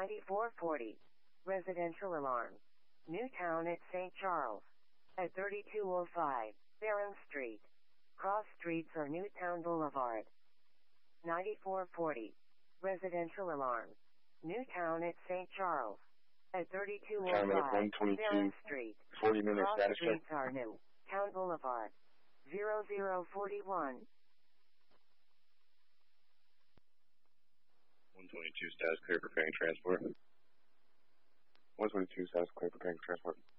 9440. Residential alarm. Newtown at St. Charles. At 3205 Barron Street. Cross streets or Newtown Boulevard. 9440. Residential alarm. Newtown at St. Charles. At 3205 Barron Street. 40 minutes. Cross streets are Newtown Boulevard. 0041. 122 status clear preparing transport. 122 status clear preparing transport.